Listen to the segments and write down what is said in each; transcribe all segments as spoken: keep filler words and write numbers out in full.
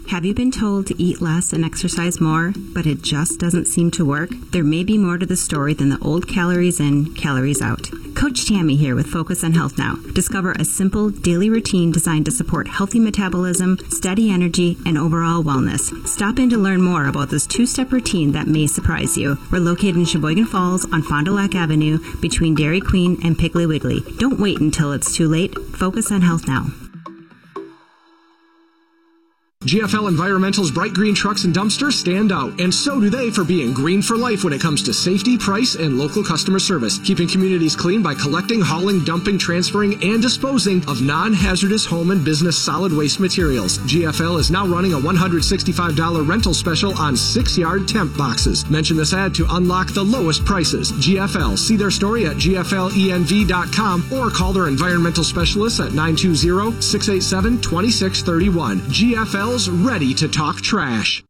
Have you been told to eat less and exercise more, but it just doesn't seem to work? There may be more to the story than the old calories in, calories out. Coach Tammy here with Focus on Health Now. Discover a simple daily routine designed to support healthy metabolism, steady energy, and overall wellness. Stop in to learn more about this two-step routine that may surprise you. We're located in Sheboygan Falls on Fond du Lac Avenue between Dairy Queen and Piggly Wiggly. Don't wait until it's too late. Focus on Health Now. G F L Environmental's bright green trucks and dumpsters stand out, and so do they for being green for life when it comes to safety, price, and local customer service, keeping communities clean by collecting, hauling, dumping, transferring, and disposing of non-hazardous home and business solid waste materials. G F L is now running a one hundred sixty-five dollars rental special on six-yard temp boxes. Mention this ad to unlock the lowest prices. G F L. See their story at G F L E N V dot com or call their environmental specialists at nine two zero, six eight seven, two six three one. G F L's ready to talk trash.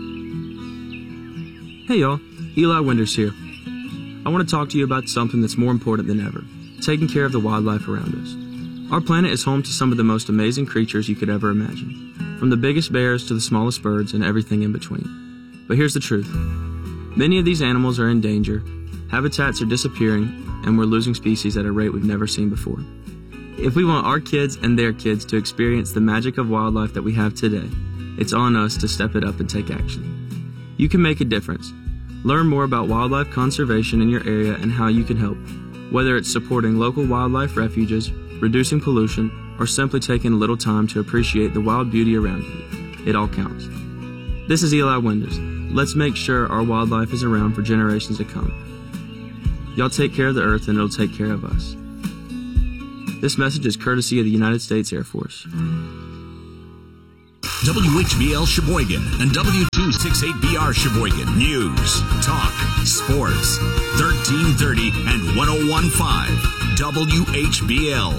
Hey y'all, Eli Winters here. I want to talk to you about something that's more important than ever, taking care of the wildlife around us. Our planet is home to some of the most amazing creatures you could ever imagine, from the biggest bears to the smallest birds and everything in between. But here's the truth. Many of these animals are in danger, habitats are disappearing, and we're losing species at a rate we've never seen before. If we want our kids and their kids to experience the magic of wildlife that we have today, it's on us to step it up and take action. You can make a difference. Learn more about wildlife conservation in your area and how you can help, whether it's supporting local wildlife refuges, reducing pollution, or simply taking a little time to appreciate the wild beauty around you. It all counts. This is Eli Winters. Let's make sure our wildlife is around for generations to come. Y'all take care of the earth and it'll take care of us. This message is courtesy of the United States Air Force. W H B L Sheboygan and W two sixty-eight B R Sheboygan. News, talk, sports. thirteen thirty and one oh one point five W H B L.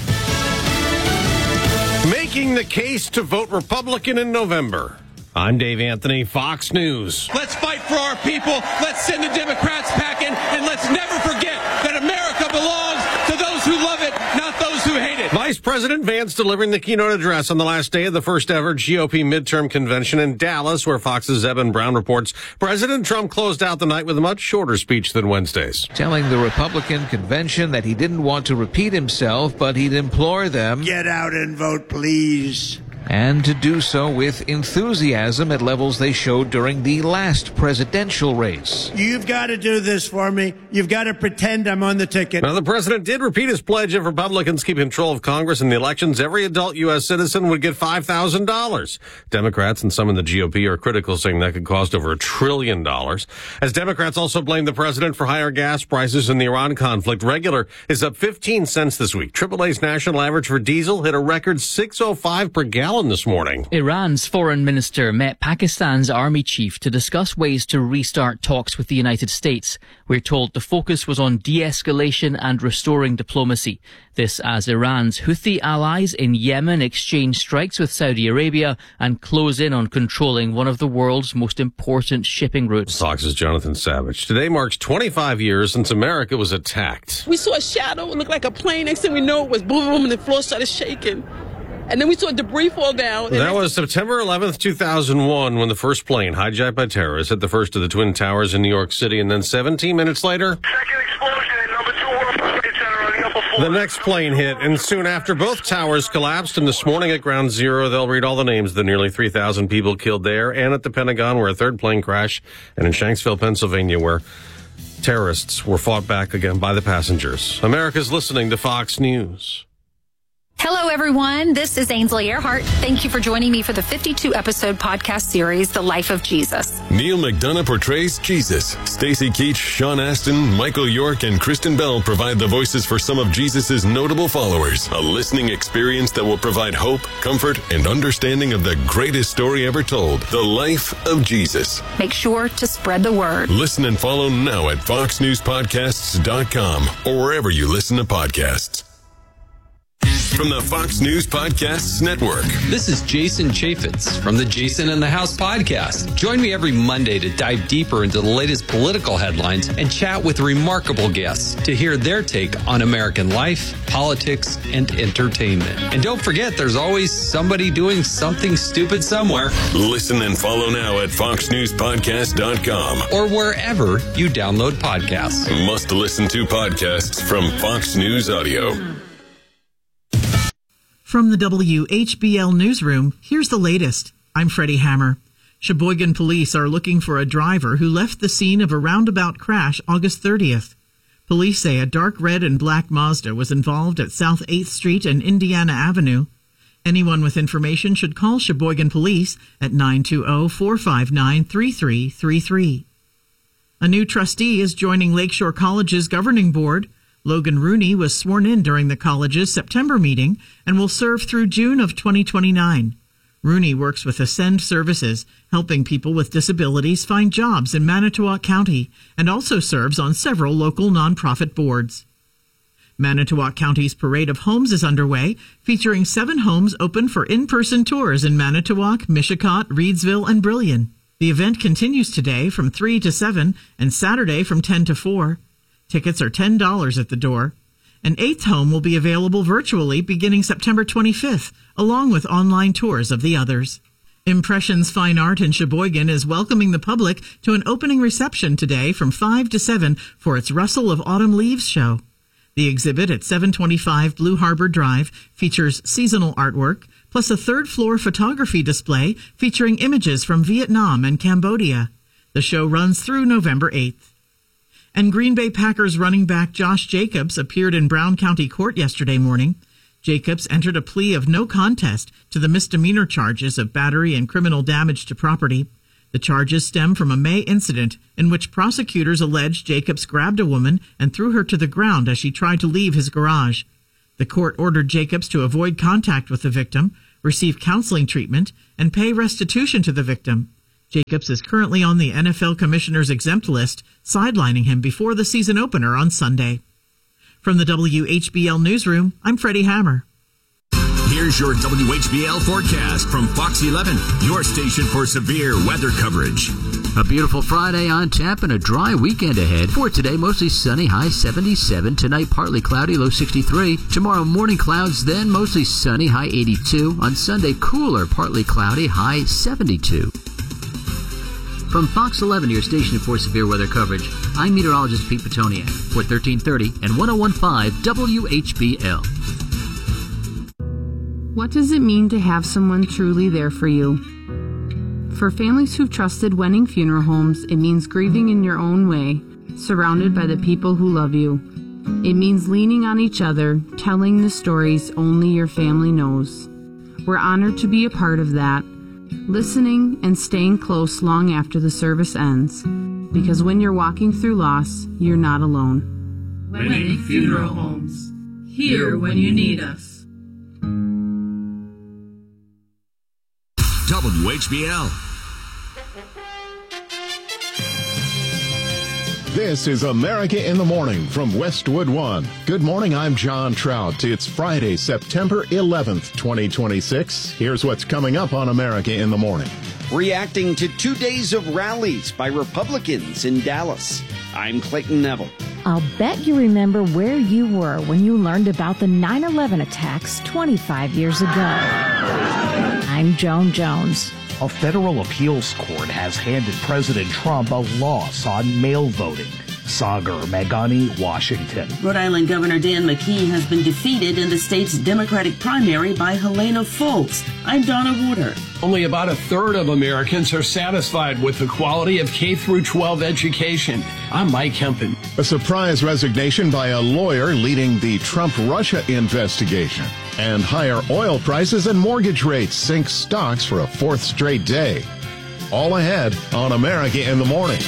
Making the case to vote Republican in November. I'm Dave Anthony, Fox News. Let's fight for our people. Let's send the Democrats packing, and let's never forget that America belongs to those who love it, not those who hate it. Vice President Vance delivering the keynote address on the last day of the first ever G O P midterm convention in Dallas, where Fox's Evan Brown reports President Trump closed out the night with a much shorter speech than Wednesday's. Telling the Republican convention that he didn't want to repeat himself, but he'd implore them, get out and vote, please. And to do so with enthusiasm at levels they showed during the last presidential race. You've got to do this for me. You've got to pretend I'm on the ticket. Now, the president did repeat his pledge if Republicans keep control of Congress in the elections, every adult U S citizen would get five thousand dollars. Democrats and some in the G O P are critical, saying that could cost over a trillion dollars. As Democrats also blame the president for higher gas prices in the Iran conflict, regular is up fifteen cents this week. triple A's national average for diesel hit a record six oh five per gallon this morning. Iran's foreign minister met Pakistan's army chief to discuss ways to restart talks with the United States. We're told the focus was on de-escalation and restoring diplomacy. This as Iran's Houthi allies in Yemen exchange strikes with Saudi Arabia and close in on controlling one of the world's most important shipping routes. Fox's Jonathan Savage. Today marks twenty-five years since America was attacked. We saw a shadow. It looked like a plane. Next thing we know, it was boom, boom, and the floor started shaking. And then we saw debris fall down. That was September eleventh, two thousand one, when the first plane, hijacked by terrorists, hit the first of the Twin Towers in New York City. And then seventeen minutes later, second explosion in number two World Trade Center on the upper floor. The next plane hit. And soon after, both towers collapsed. And this morning at Ground Zero, they'll read all the names of the nearly three thousand people killed there, and at the Pentagon, where a third plane crashed, and in Shanksville, Pennsylvania, where terrorists were fought back again by the passengers. America's listening to Fox News. Hello, everyone. This is Ainsley Earhart. Thank you for joining me for the fifty-two episode podcast series, The Life of Jesus. Neil McDonough portrays Jesus. Stacy Keach, Sean Astin, Michael York, and Kristen Bell provide the voices for some of Jesus' notable followers. A listening experience that will provide hope, comfort, and understanding of the greatest story ever told, The Life of Jesus. Make sure to spread the word. Listen and follow now at fox news podcasts dot com or wherever you listen to podcasts. from the Fox News Podcasts Network. This is Jason Chaffetz from the Jason in the House podcast. Join me every Monday to dive deeper into the latest political headlines and chat with remarkable guests to hear their take on American life, politics, and entertainment. And don't forget, there's always somebody doing something stupid somewhere. Listen and follow now at fox news podcast dot com or wherever you download podcasts. Must listen to podcasts from Fox News Audio. From the W H B L newsroom, here's the latest. I'm Freddie Hammer. Sheboygan police are looking for a driver who left the scene of a roundabout crash August thirtieth. Police say a dark red and black Mazda was involved at South eighth Street and Indiana Avenue. Anyone with information should call Sheboygan Police at nine two zero, four five nine, three three three three. A new trustee is joining Lakeshore College's governing board. Logan Rooney was sworn in during the college's September meeting and will serve through June of twenty twenty-nine. Rooney works with Ascend Services, helping people with disabilities find jobs in Manitowoc County, and also serves on several local nonprofit boards. Manitowoc County's Parade of Homes is underway, featuring seven homes open for in-person tours in Manitowoc, Mishicot, Reedsville, and Brillion. The event continues today from three to seven and Saturday from ten to four. Tickets are ten dollars at the door. An eighth home will be available virtually beginning September twenty-fifth, along with online tours of the others. Impressions Fine Art in Sheboygan is welcoming the public to an opening reception today from five to seven for its Rustle of Autumn Leaves show. The exhibit at seven twenty-five Blue Harbor Drive features seasonal artwork, plus a third-floor photography display featuring images from Vietnam and Cambodia. The show runs through November eighth. And Green Bay Packers running back Josh Jacobs appeared in Brown County Court yesterday morning. Jacobs entered a plea of no contest to the misdemeanor charges of battery and criminal damage to property. The charges stem from a May incident in which prosecutors alleged Jacobs grabbed a woman and threw her to the ground as she tried to leave his garage. The court ordered Jacobs to avoid contact with the victim, receive counseling treatment, and pay restitution to the victim. Jacobs is currently on the N F L Commissioner's exempt list, sidelining him before the season opener on Sunday. From the W H B L Newsroom, I'm Freddie Hammer. Here's your W H B L forecast from Fox eleven, your station for severe weather coverage. A beautiful Friday on tap and a dry weekend ahead. For today, mostly sunny, high seventy-seven. Tonight, partly cloudy, low sixty-three. Tomorrow, morning clouds, then mostly sunny, high eighty-two. On Sunday, cooler, partly cloudy, high seventy-two. From Fox eleven, your station for severe weather coverage, I'm meteorologist Pete Petoniak for thirteen thirty and one oh one point five W H B L. What does it mean to have someone truly there for you? For families who've trusted Wenning Funeral Homes, it means grieving in your own way, surrounded by the people who love you. It means leaning on each other, telling the stories only your family knows. We're honored to be a part of that, listening and staying close long after the service ends, because when you're walking through loss, you're not alone. Wenning Funeral Homes, here when you need us. W H B L. This is America in the Morning from Westwood One. Good morning, I'm John Trout. It's Friday, September eleventh, twenty twenty-six. Here's what's coming up on America in the Morning. Reacting to two days of rallies by Republicans in Dallas, I'm Clayton Neville. I'll bet you remember where you were when you learned about the nine eleven attacks twenty-five years ago. I'm Joan Jones. A federal appeals court has handed President Trump a loss on mail voting. Sagar Meghani, Washington. Rhode Island Governor Dan McKee has been defeated in the state's Democratic primary by Helena Foulkes. I'm Donna Warder. Only about a third of Americans are satisfied with the quality of K through twelve education. I'm Mike Hempen. A surprise resignation by a lawyer leading the Trump-Russia investigation. And higher oil prices and mortgage rates sink stocks for a fourth straight day. All ahead on America in the Morning.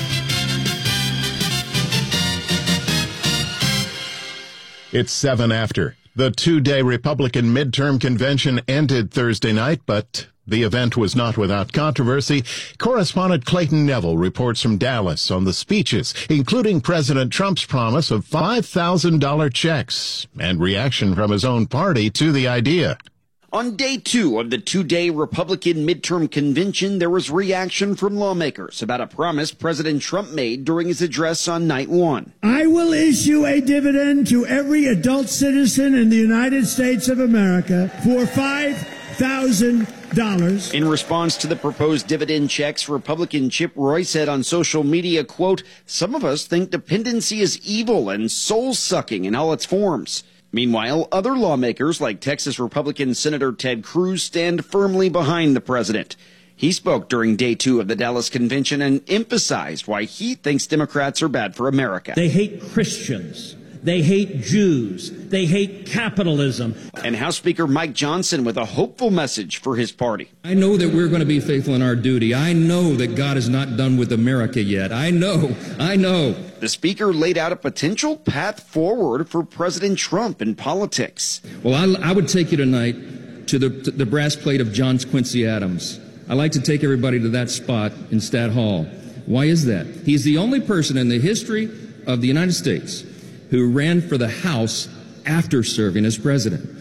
It's seven after. The two-day Republican midterm convention ended Thursday night, but The event was not without controversy. Correspondent Clayton Neville reports from Dallas on the speeches, including President Trump's promise of five thousand dollars checks and reaction from his own party to the idea. On day two of the two-day Republican midterm convention, there was reaction from lawmakers about a promise President Trump made during his address on night one. I will issue a dividend to every adult citizen in the United States of America for five thousand dollars. In response to the proposed dividend checks, Republican Chip Roy said on social media, quote, "Some of us think dependency is evil and soul-sucking in all its forms." Meanwhile, other lawmakers like Texas Republican Senator Ted Cruz stand firmly behind the president. He spoke during day two of the Dallas convention and emphasized why he thinks Democrats are bad for America. They hate Christians. They hate Jews. They hate capitalism. And House Speaker Mike Johnson with a hopeful message for his party. I know that we're going to be faithful in our duty. I know that God is not done with America yet. I know. I know. The speaker laid out a potential path forward for President Trump in politics. Well, I, I would take you tonight to the, to the brass plate of John Quincy Adams. I like to take everybody to that spot in Stat Hall. Why is that? He's the only person in the history of the United States who ran for the House after serving as president.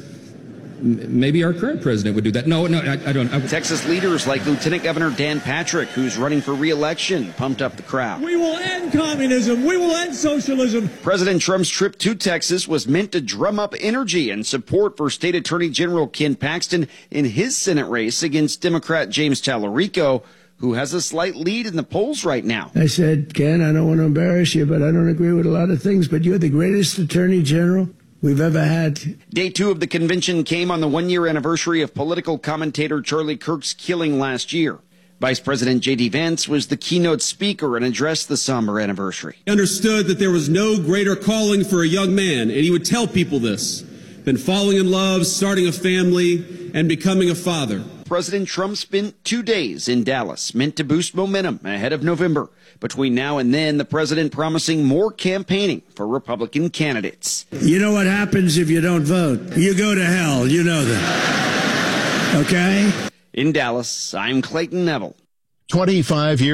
Maybe our current president would do that. No, no, I, I don't. I... Texas leaders like Lieutenant Governor Dan Patrick, who's running for re-election, pumped up the crowd. We will end communism. We will end socialism. President Trump's trip to Texas was meant to drum up energy and support for State Attorney General Ken Paxton in his Senate race against Democrat James Tallarico, who has a slight lead in the polls right now. I said, Ken, I don't want to embarrass you, but I don't agree with a lot of things, but you're the greatest attorney general we've ever had. Day two of the convention came on the one-year anniversary of political commentator Charlie Kirk's killing last year. Vice President J D Vance was the keynote speaker and addressed the somber anniversary. He understood that there was no greater calling for a young man, and he would tell people this, than falling in love, starting a family, and becoming a father. President Trump spent two days in Dallas, meant to boost momentum ahead of November. Between now and then, the president promising more campaigning for Republican candidates. You know what happens if you don't vote? You go to hell. You know that. Okay? In Dallas, I'm Clayton Neville. twenty-five years